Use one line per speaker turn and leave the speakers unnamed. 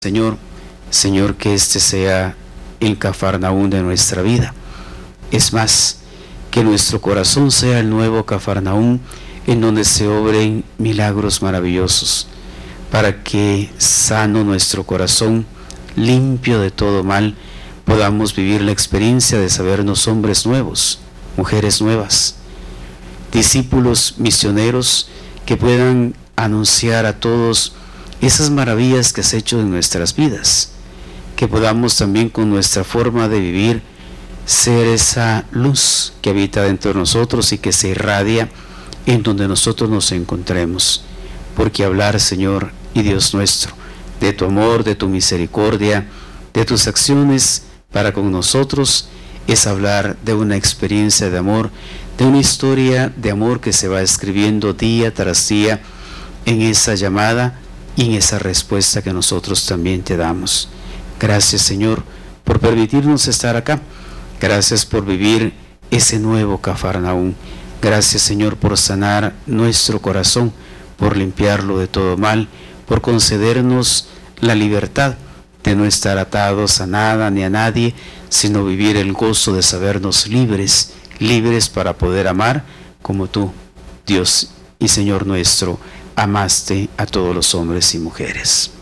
Señor, Señor, que este sea el Cafarnaún de nuestra vida. Es más, que nuestro corazón sea el nuevo Cafarnaún en donde se obren milagros maravillosos, para que, sano nuestro corazón, limpio de todo mal, podamos vivir la experiencia de sabernos hombres nuevos, mujeres nuevas, discípulos misioneros que puedan anunciar a todos esas maravillas que has hecho en nuestras vidas, que podamos también con nuestra forma de vivir ser esa luz que habita dentro de nosotros y que se irradia en donde nosotros nos encontremos. Porque hablar, Señor y Dios nuestro, de tu amor, de tu misericordia, de tus acciones para con nosotros, es hablar de una experiencia de amor, de una historia de amor que se va escribiendo día tras día en esa llamada y en esa respuesta que nosotros también te damos. Gracias, Señor, por permitirnos estar acá. Gracias por vivir ese nuevo Cafarnaún. Gracias, Señor, por sanar nuestro corazón, por limpiarlo de todo mal, por concedernos la libertad de no estar atados a nada ni a nadie, sino vivir el gozo de sabernos libres, libres para poder amar como tú, Dios y Señor nuestro, amaste a todos los hombres y mujeres.